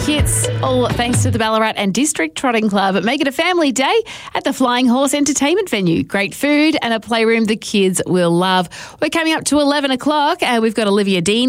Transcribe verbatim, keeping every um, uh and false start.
Kits, all thanks to the Ballarat and District Trotting Club. Make it a family day at the Flying Horse Entertainment Venue. Great food and a playroom the kids will love. We're coming up to eleven o'clock and we've got Olivia Dean